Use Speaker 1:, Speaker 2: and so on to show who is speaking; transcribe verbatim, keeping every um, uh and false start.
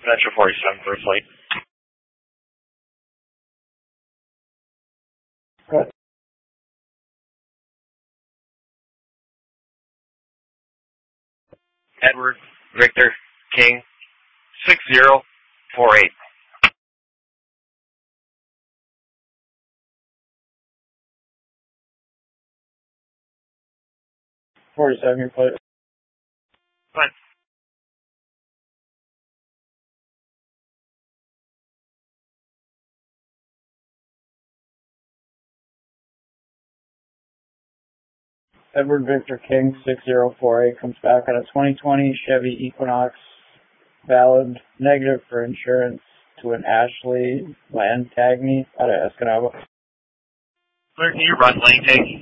Speaker 1: Central forty-seven for a flight.
Speaker 2: Good.
Speaker 1: Edward Victor King six zero four eight.
Speaker 2: forty-seven, your flight.
Speaker 1: Fine.
Speaker 2: Edward Victor King six zero four eight comes back on a twenty twenty Chevy Equinox, valid, negative for insurance, to an Ashley Landtagney out of Escanaba.
Speaker 1: Sir, can you run lane take?